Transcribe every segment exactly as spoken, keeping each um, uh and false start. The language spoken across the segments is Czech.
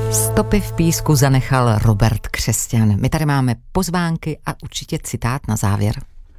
Stopy v písku zanechal Robert Křesťan. My tady máme pozvánky a určitě citát na závěr.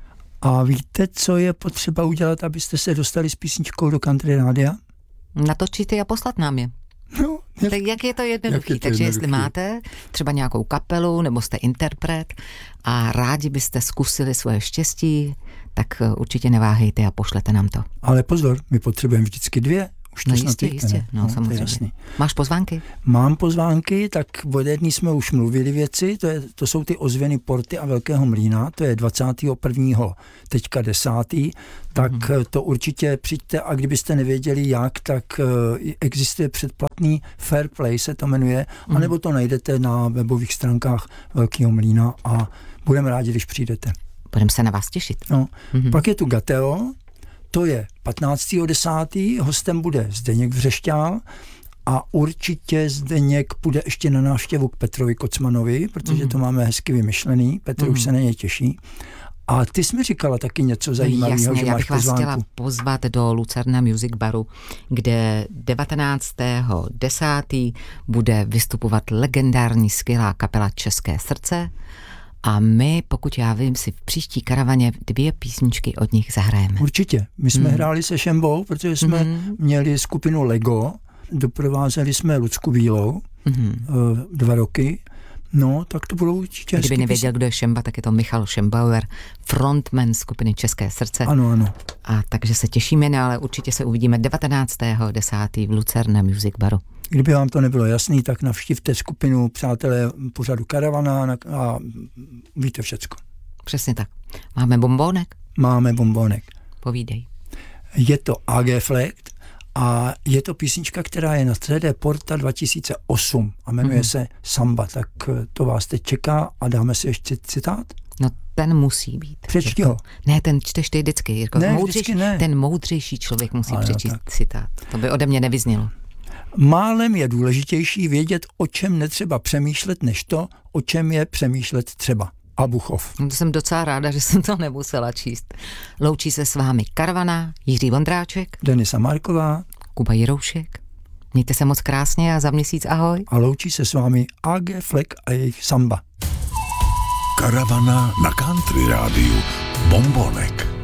A víte, co je potřeba udělat, abyste se dostali s písničkou do Country Rádia? Natočit a poslat nám je. No, jak, tak jak je to jednoduchý? je to Takže jednoduchý? Jestli máte třeba nějakou kapelu nebo jste interpret a rádi byste zkusili svoje štěstí, tak určitě neváhejte a pošlete nám to. Ale pozor, my potřebujeme vždycky dvě. Už to No snad jistě, víte, jistě, ne? no, No, samozřejmě. Máš pozvánky? Mám pozvánky, tak od jedné jsme už mluvili věci, to, je, to jsou ty ozvěny Porty a Velkého Mlýna, to je dvacátého prvního teďka desátý, tak mm. to určitě přijďte a kdybyste nevěděli jak, tak uh, existuje předplatný Fair Play se to jmenuje, mm. anebo to najdete na webových stránkách Velkého Mlýna a budeme rádi, když přijdete. Budeme se na vás těšit. No. Mm. Pak je tu Gateo, to je patnáctého desátého hostem bude Zdeněk Vřešťál a určitě Zdeněk půjde ještě na návštěvu k Petrovi Kocmanovi, protože mm. to máme hezky vymyšlený, Petr mm. už se na něj těší. A ty jsi mi říkala taky něco zajímavého, Jasně, že já máš bych vás pozvánku. chtěla pozvat do Lucerna Music Baru, kde devatenáctého desátého bude vystupovat legendární skvělá kapela České srdce. A my, pokud já vím, si v příští karavaně dvě písničky od nich zahrajeme. Určitě. My jsme hmm. hráli se Šembou, protože jsme hmm. měli skupinu Lego, doprovázeli jsme Lucku Bílou hmm. dva roky. No, tak to bylo určitě. Kdyby nevěděl, kdo je Šemba, tak je to Michal Šembauer, frontman skupiny České srdce. Ano, ano. A takže se těšíme, no, ale určitě se uvidíme devatenáctého desátého v Lucerna Music Baru. Kdyby vám to nebylo jasný, tak navštivte skupinu Přátelé pořadu Karavana a víte všecko. Přesně tak. Máme bombónek? Máme bombónek. Povídej. Je to A G Flekt a je to písnička, která je na C D Porta dva tisíce osm a jmenuje mm-hmm. se Samba, tak to vás teď čeká a dáme si ještě citát? No ten musí být. Přečti ho. Ne, ten čteš ty vždycky, Jirko. Ne, moudřejší, vždycky ne. Ten moudřejší člověk musí Ale přečíst tak. citát. To by ode mě nevyznělo. Málem je důležitější vědět, o čem netřeba přemýšlet, než to, o čem je přemýšlet třeba. Abuchov. To jsem docela ráda, že jsem to nemusela číst. Loučí se s vámi Karavana, Jiří Vondráček, Denisa Marková, Kuba Jiroušek. Mějte se moc krásně a za měsíc ahoj. A loučí se s vámi A G Flek a jejich Samba. Karavana na Country Rádiu. Bombonek.